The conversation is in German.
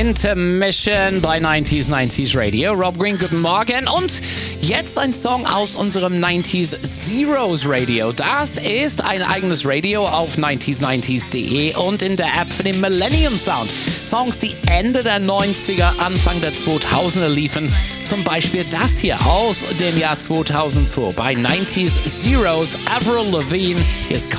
Intermission bei 90s Radio. Rob Green, guten Morgen. Und jetzt ein Song aus unserem 90s Zeros Radio. Das ist ein eigenes Radio auf 90s90s.de und in der App für den Millennium Sound. Songs, die Ende der 90er, Anfang der 2000er liefen. Zum Beispiel das hier aus dem Jahr 2002 bei 90s Zeros. Avril Lavigne ist